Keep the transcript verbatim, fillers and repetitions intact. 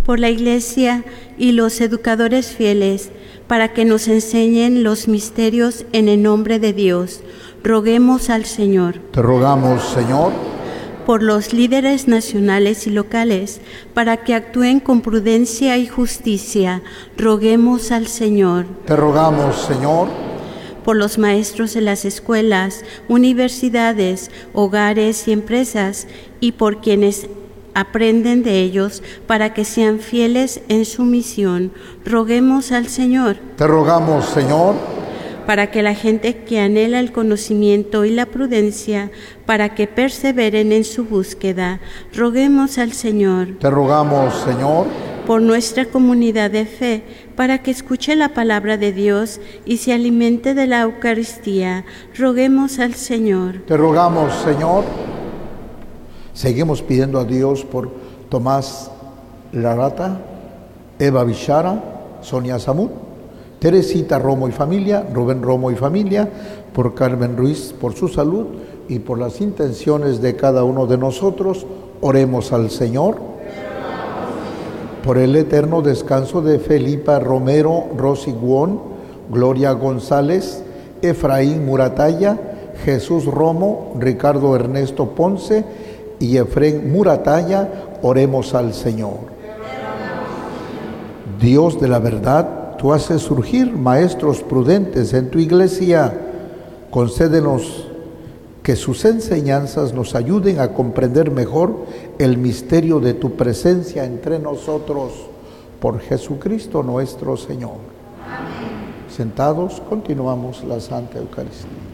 por la Iglesia y los educadores fieles, para que nos enseñen los misterios en el nombre de Dios. Roguemos al Señor. Te rogamos, Señor. Por los líderes nacionales y locales, para que actúen con prudencia y justicia. Roguemos al Señor. Te rogamos, Señor. Por los maestros de las escuelas, universidades, hogares y empresas, y por quienes aprenden de ellos, para que sean fieles en su misión. Roguemos al Señor. Te rogamos, Señor. Para que la gente que anhela el conocimiento y la prudencia, para que perseveren en su búsqueda. Roguemos al Señor. Te rogamos, Señor. Por nuestra comunidad de fe, para que escuche la palabra de Dios y se alimente de la Eucaristía. Roguemos al Señor. Te rogamos, Señor. Seguimos pidiendo a Dios por Tomás Larata, Eva Bichara, Sonia Samut, Teresita Romo y familia, Rubén Romo y familia, por Carmen Ruiz, por su salud y por las intenciones de cada uno de nosotros. Oremos al Señor. Por el eterno descanso de Felipa Romero, Rosy Guón, Gloria González, Efraín Murataya, Jesús Romo, Ricardo Ernesto Ponce y Efrén Murataya, oremos al Señor. Dios de la verdad, tú haces surgir maestros prudentes en tu iglesia. Concédenos que sus enseñanzas nos ayuden a comprender mejor el misterio de tu presencia entre nosotros. Por Jesucristo nuestro Señor. Amén. Sentados, continuamos la Santa Eucaristía.